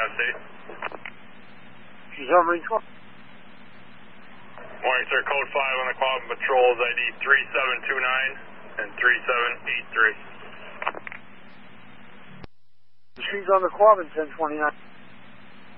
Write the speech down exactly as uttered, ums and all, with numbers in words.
John City. She's on Marine Corps. Morning, sir. Code five on the Quabbin Patrol is I D three seven two nine and three seven eight three. She's on the Quabbin ten twenty-nine.